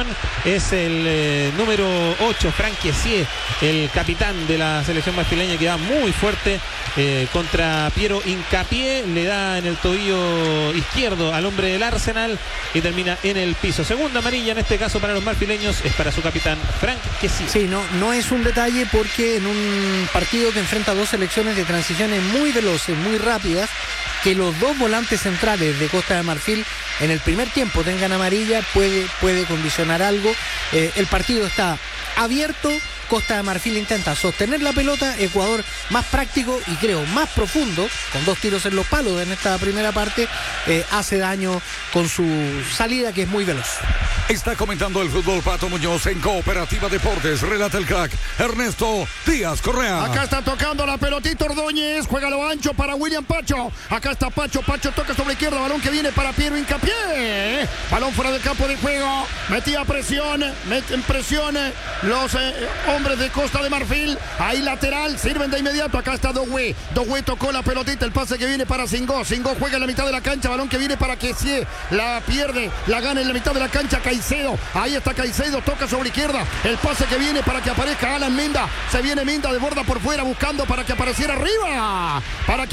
es el número 8, Franck Kessié, el capitán de la selección marfileña, que va muy fuerte contra Piero Hincapié. Le da en el tobillo izquierdo al hombre del Arsenal y termina en el piso. Segunda amarilla en este caso para los marfileños, es para su capitán Franck Kessié. Sí, no es un detalle, porque en un partido que enfrenta dos selecciones de transiciones muy veloces, muy rápidas, que los dos volantes centrales de Costa de Marfil en el primer tiempo tengan amarilla puede condicionar algo. El partido está abierto. Costa de Marfil intenta sostener la pelota, Ecuador más práctico y creo más profundo, con 2 tiros en los palos en esta primera parte, hace daño con su salida, que es muy veloz. Está comentando el fútbol Pato Muñoz en Cooperativa Deportes. Relata el crack Ernesto Díaz Correa. Acá está tocando la pelotita Ordóñez, juega lo ancho para William Pacho. Acá está Pacho toca sobre izquierda, balón que viene para Piero Hincapié. Balón fuera del campo de juego, metía presión, meten presión los hombres de Costa de Marfil. Ahí lateral, sirven de inmediato. Acá está Doué tocó la pelotita, el pase que viene para Singó juega en la mitad de la cancha, balón que viene para Kessié, la pierde, la gana en la mitad de la cancha Caicedo. Ahí está Caicedo, toca sobre izquierda, el pase que viene para que aparezca Alan Minda. Se viene Minda de borda por fuera buscando para que apareciera arriba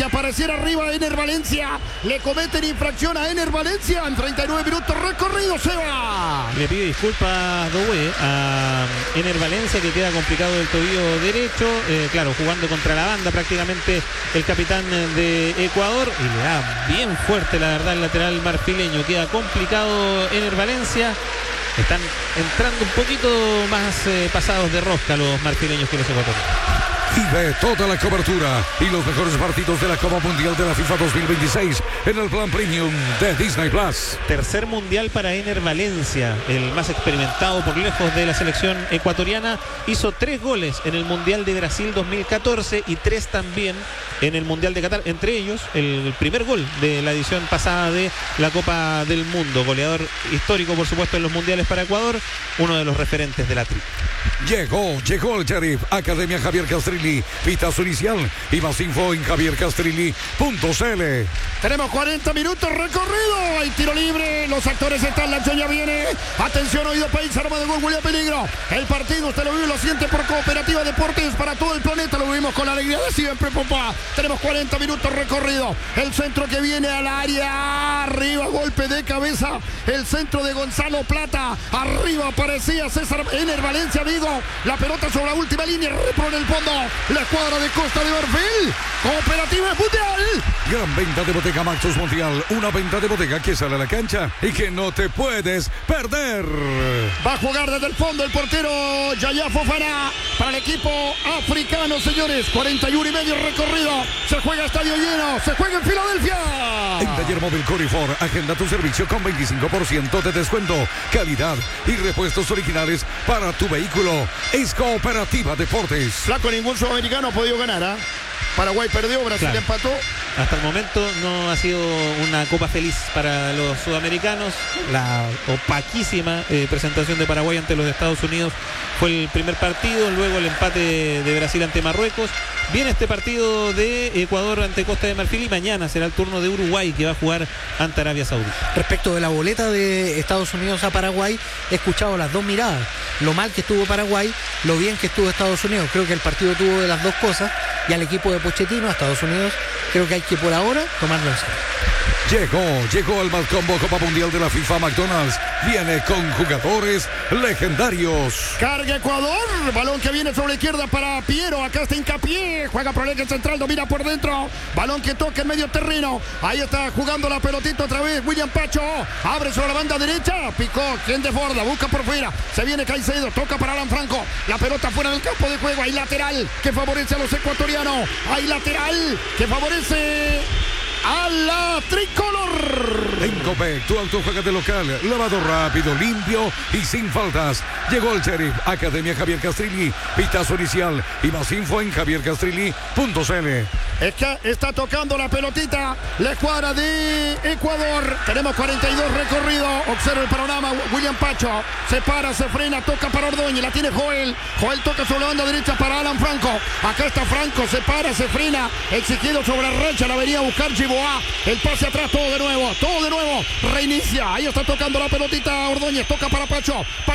Ener Valencia. Le cometen infracción a Ener Valencia en 39 minutos recorrido. Seba le pide disculpas Doué a Ener Valencia, que queda complicado del tobillo derecho, claro, jugando contra la banda prácticamente el capitán de Ecuador, y le da bien fuerte la verdad el lateral marfileño. Queda complicado Ener Valencia. Están entrando un poquito más pasados de rosca los marfileños que los ecuatorianos. Vive toda la cobertura y los mejores partidos de la Copa Mundial de la FIFA 2026 en el plan premium de Disney Plus. Tercer mundial para Ener Valencia, el más experimentado por lejos de la selección ecuatoriana. Hizo 3 goles en el Mundial de Brasil 2014 y 3 también en el Mundial de Qatar, entre ellos el primer gol de la edición pasada de la Copa del Mundo. Goleador histórico, por supuesto, en los mundiales para Ecuador, uno de los referentes de la tri. Llegó el Sheriff, Academia Javier Castrilli, pitazo inicial y más info en javiercastrilli.cl. Tenemos 40 minutos recorrido, hay tiro libre, los actores están, la acción ya viene, atención, oído país, arma de gol, huele a peligro. El partido usted lo vive, lo siente por Cooperativa Deportes para todo el planeta, lo vivimos con la alegría de siempre, papá. Tenemos 40 minutos recorrido, el centro que viene al área, arriba, golpe de cabeza, el centro de Gonzalo Plata, arriba aparecía César Ener Valencia, amigo, la pelota sobre la última línea, repro en el fondo, la escuadra de Costa de Marfil, Cooperativa Mundial. Gran venta de Bottega Maxus Mundial, una venta de bodega que sale a la cancha y que no te puedes perder. Va a jugar desde el fondo el portero Yaya Fofana para el equipo africano, señores. 41 y medio recorrido. Se juega estadio lleno. Se juega en Filadelfia. En Taller Móvil Corifor, agenda tu servicio con 25% de descuento, calidad y repuestos originales para tu vehículo. Es Cooperativa Deportes. Flaco, ningún sudamericano ha podido ganar, ¿ah? Paraguay perdió, Brasil empató. Hasta el momento no ha sido una copa feliz para los sudamericanos. La opaquísima presentación de Paraguay ante los Estados Unidos fue el primer partido, luego el empate de Brasil ante Marruecos. Viene este partido de Ecuador ante Costa de Marfil y mañana será el turno de Uruguay, que va a jugar ante Arabia Saudita. Respecto de la boleta de Estados Unidos a Paraguay, he escuchado las dos miradas. Lo mal que estuvo Paraguay, lo bien que estuvo Estados Unidos. Creo que el partido tuvo de las dos cosas, y al equipo de Pochettino, a Estados Unidos, creo que hay que por ahora tomarlo en serio. Llegó el Malcombo Copa Mundial de la FIFA McDonald's. Viene con jugadores legendarios. Carga Ecuador, balón que viene sobre la izquierda para Piero, acá está Hincapié, juega por el eje central, domina por dentro, balón que toca en medio terreno, ahí está jugando la pelotita otra vez, William Pacho, abre sobre la banda derecha, picó, quien desborda, busca por fuera, se viene Caicedo, toca para Alan Franco, la pelota fuera del campo de juego, hay lateral que favorece a los ecuatorianos, hay lateral que favorece a la tricolor. En Copec, tu auto juega de local, lavado rápido, limpio y sin faltas. Llegó el Sheriff, Academia Javier Castrilli, pitazo inicial y más info en javiercastrilli.cl. Es que está tocando la pelotita la escuadra de Ecuador. Tenemos 42 recorridos. Observa el panorama. William Pacho se para, se frena, toca para Ordóñez. La tiene Joel. Joel toca sobre la banda derecha para Alan Franco. Acá está Franco, se para, se frena. Exigido sobre la racha. La venía a buscar Giboá. El pase atrás, todo de nuevo. Reinicia. Ahí está tocando la pelotita Ordóñez. Toca para Pacho.